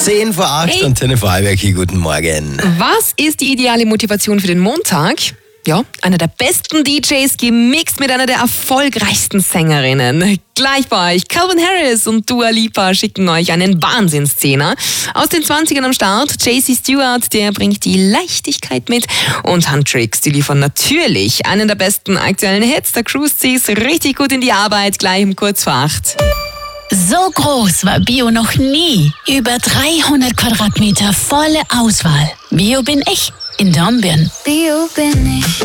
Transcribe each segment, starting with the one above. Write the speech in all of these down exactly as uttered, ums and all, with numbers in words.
zehn vor acht hey. Antenne Vorarlberg, guten Morgen. Was ist die ideale Motivation für den Montag? Ja, einer der besten D Js gemixt mit einer der erfolgreichsten Sängerinnen. Gleich bei euch, Calvin Harris und Dua Lipa schicken euch einen Wahnsinnszehner. Aus den zwanzigern am Start, J C Stewart, der bringt die Leichtigkeit mit. Und Huntrix, die liefern natürlich einen der besten aktuellen Hits. Der Cruise zieht richtig gut in die Arbeit, gleich um kurz vor acht. So groß war Bio noch nie. Über dreihundert Quadratmeter volle Auswahl. Bio bin ich. In Dornbirn. Bio bin ich.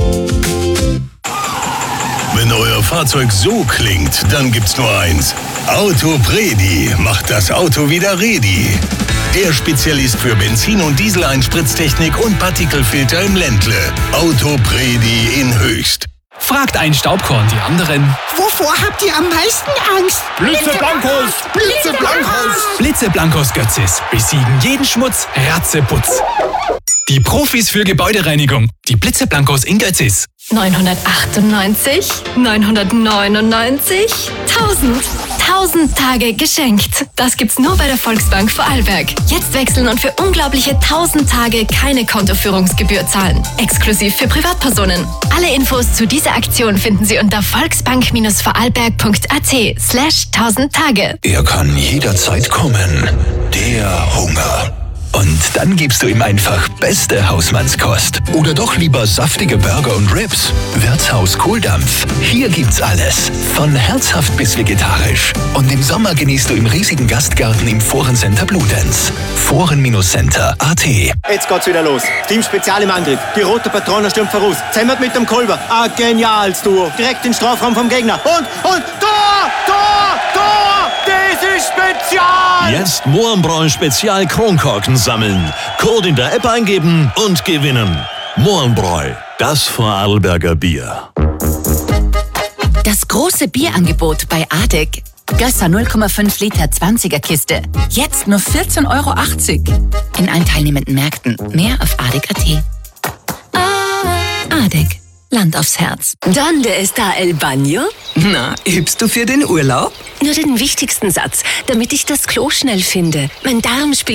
Wenn euer Fahrzeug so klingt, dann gibt's nur eins. Autopredi macht das Auto wieder ready. Der Spezialist für Benzin- und Dieseleinspritztechnik und Partikelfilter im Ländle. Autopredi in Höchst. Fragt ein Staubkorn die anderen. Wovor habt ihr am meisten Angst? Blitzeblankos! Blitzeblankos! Blitzeblankos Götzis besiegen jeden Schmutz, Ratzeputz. Die Profis für Gebäudereinigung. Die Blitzeblankos in Götzis. neunhundertachtundneunzig, neunhundertneunundneunzig, tausend. tausend Tage geschenkt. Das gibt's nur bei der Volksbank Vorarlberg. Jetzt wechseln und für unglaubliche tausend Tage keine Kontoführungsgebühr zahlen. Exklusiv für Privatpersonen. Alle Infos zu dieser Aktion finden Sie unter volksbank-vorarlberg.at slash tausend Tage. Er kann jederzeit kommen. Der Hunger. Und dann gibst du ihm einfach beste Hausmannskost. Oder doch lieber saftige Burger und Ribs. Wirtshaus Kohldampf. Hier gibt's alles. Von herzhaft bis vegetarisch. Und im Sommer genießt du im riesigen Gastgarten im Forencenter Bludenz. Foren-Center Punkt at. Jetzt geht's wieder los. Team Spezial im Angriff. Die rote Patrone stürmt voraus. Zemmert mit dem Kolber. Ah, geniales Duo. Direkt in den Strafraum vom Gegner. Und, und, Tor! Tor! Tor! Das ist Spezial! Jetzt Mohrenbräu Spezial Kronkorken sammeln. Code in der App eingeben und gewinnen. Mohrenbräu, das Vorarlberger Bier. Das große Bierangebot bei Adek. Gösser null Komma fünf Liter zwanziger Kiste. Jetzt nur vierzehn Euro achtzig. In allen teilnehmenden Märkten. Mehr auf adek Punkt at. Adek. Land aufs Herz. ¿Dónde está el baño? Na, übst du für den Urlaub? Nur den wichtigsten Satz, damit ich das Klo schnell finde. Mein Darm spielt